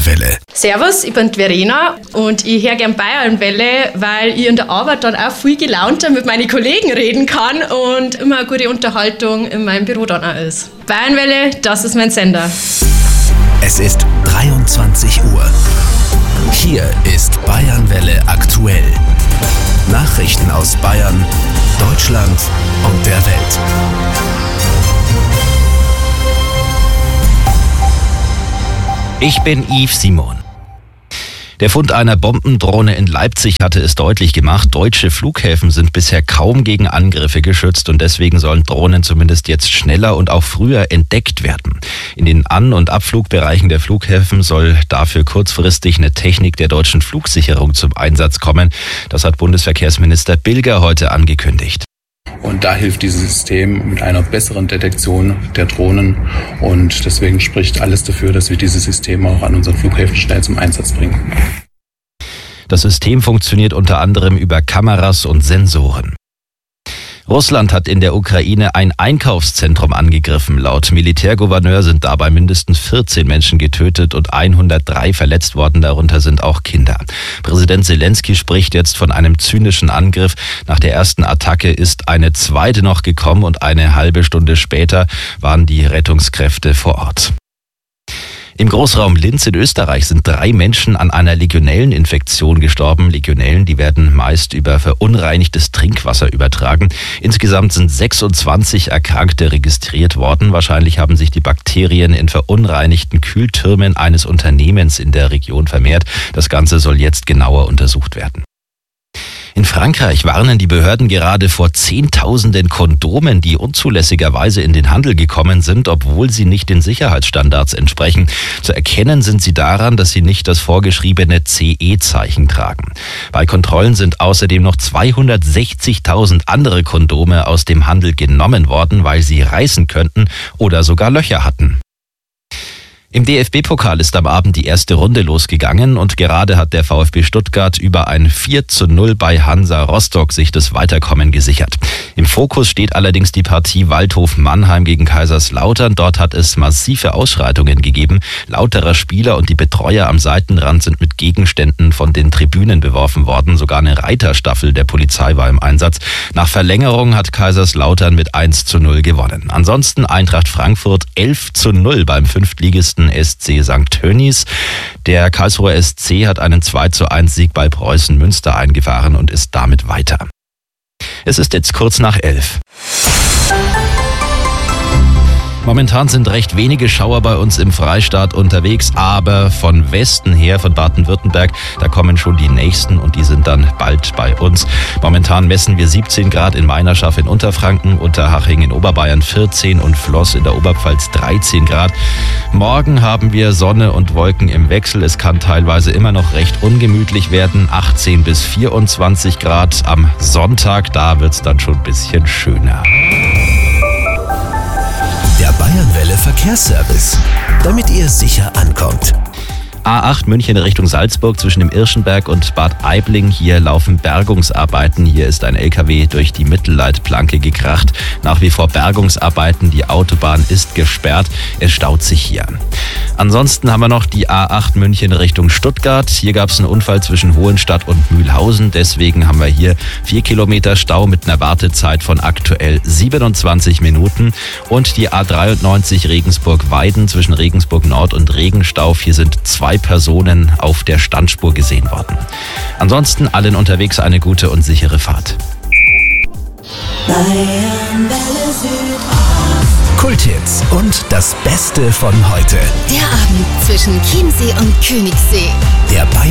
Bayernwelle. Servus, ich bin die Verena und ich höre gern Bayernwelle, weil ich in der Arbeit dann auch viel gelaunter mit meinen Kollegen reden kann und immer eine gute Unterhaltung in meinem Büro dann auch ist. Bayernwelle, das ist mein Sender. Es ist 23 Uhr. Hier ist Bayernwelle aktuell. Nachrichten aus Bayern, Deutschland und der Welt. Ich bin Yves Simon. Der Fund einer Bombendrohne in Leipzig hatte es deutlich gemacht, deutsche Flughäfen sind bisher kaum gegen Angriffe geschützt und deswegen sollen Drohnen zumindest jetzt schneller und auch früher entdeckt werden. In den An- und Abflugbereichen der Flughäfen soll dafür kurzfristig eine Technik der deutschen Flugsicherung zum Einsatz kommen. Das hat Bundesverkehrsminister Bilger heute angekündigt. Und da hilft dieses System mit einer besseren Detektion der Drohnen. Und deswegen spricht alles dafür, dass wir dieses System auch an unseren Flughäfen schnell zum Einsatz bringen. Das System funktioniert unter anderem über Kameras und Sensoren. Russland hat in der Ukraine ein Einkaufszentrum angegriffen. Laut Militärgouverneur sind dabei mindestens 14 Menschen getötet und 103 verletzt worden, darunter sind auch Kinder. Präsident Zelensky spricht jetzt von einem zynischen Angriff. Nach der ersten Attacke ist eine zweite noch gekommen und eine halbe Stunde später waren die Rettungskräfte vor Ort. Im Großraum Linz in Österreich sind 3 Menschen an einer Legionelleninfektion gestorben. Legionellen, die werden meist über verunreinigtes Trinkwasser übertragen. Insgesamt sind 26 Erkrankte registriert worden. Wahrscheinlich haben sich die Bakterien in verunreinigten Kühltürmen eines Unternehmens in der Region vermehrt. Das Ganze soll jetzt genauer untersucht werden. In Frankreich warnen die Behörden gerade vor Zehntausenden Kondomen, die unzulässigerweise in den Handel gekommen sind, obwohl sie nicht den Sicherheitsstandards entsprechen. Zu erkennen sind sie daran, dass sie nicht das vorgeschriebene CE-Zeichen tragen. Bei Kontrollen sind außerdem noch 260.000 andere Kondome aus dem Handel genommen worden, weil sie reißen könnten oder sogar Löcher hatten. Im DFB-Pokal ist am Abend die erste Runde losgegangen und gerade hat der VfB Stuttgart über ein 4:0 bei Hansa Rostock sich das Weiterkommen gesichert. Im Fokus steht allerdings die Partie Waldhof-Mannheim gegen Kaiserslautern. Dort hat es massive Ausschreitungen gegeben. Lauterer Spieler und die Betreuer am Seitenrand sind mit Gegenständen von den Tribünen beworfen worden. Sogar eine Reiterstaffel der Polizei war im Einsatz. Nach Verlängerung hat Kaiserslautern mit 1:0 gewonnen. Ansonsten Eintracht Frankfurt 11:0 beim Fünftligisten SC St. Tönnies. Der Karlsruher SC hat einen 2:1 Sieg bei Preußen Münster eingefahren und ist damit weiter. Es ist jetzt kurz nach 11. Momentan sind recht wenige Schauer bei uns im Freistaat unterwegs, aber von Westen her, von Baden-Württemberg, da kommen schon die nächsten und die sind dann bald bei uns. Momentan messen wir 17 Grad in Meinerschaft in Unterfranken, Unterhaching in Oberbayern 14 und Floß in der Oberpfalz 13 Grad. Morgen haben wir Sonne und Wolken im Wechsel. Es kann teilweise immer noch recht ungemütlich werden, 18 bis 24 Grad. Am Sonntag, da wird's dann schon ein bisschen schöner. Der Bayernwelle Verkehrsservice, damit ihr sicher ankommt. A8 München Richtung Salzburg zwischen dem Irschenberg und Bad Aibling. Hier laufen Bergungsarbeiten. Hier ist ein LKW durch die Mittelleitplanke gekracht. Nach wie vor Bergungsarbeiten. Die Autobahn ist gesperrt. Es staut sich hier. Ansonsten haben wir noch die A8 München Richtung Stuttgart. Hier gab es einen Unfall zwischen Hohenstadt und Mühlhausen. Deswegen haben wir hier 4 Kilometer Stau mit einer Wartezeit von aktuell 27 Minuten. Und die A93 Regensburg-Weiden zwischen Regensburg Nord und Regenstauf. Hier sind 2 Personen auf der Standspur gesehen worden. Ansonsten allen unterwegs eine gute und sichere Fahrt. Kulthits und das Beste von heute. Der Abend zwischen Chiemsee und Königssee. Der